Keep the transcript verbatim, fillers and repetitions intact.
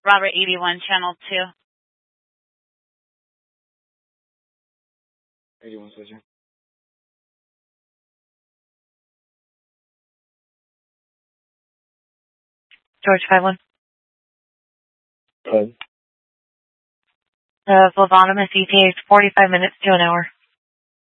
Robert eighty-one, channel two. eighty-one, switcher. George five one. Good. The phlebotomist E T A is forty-five minutes to an hour.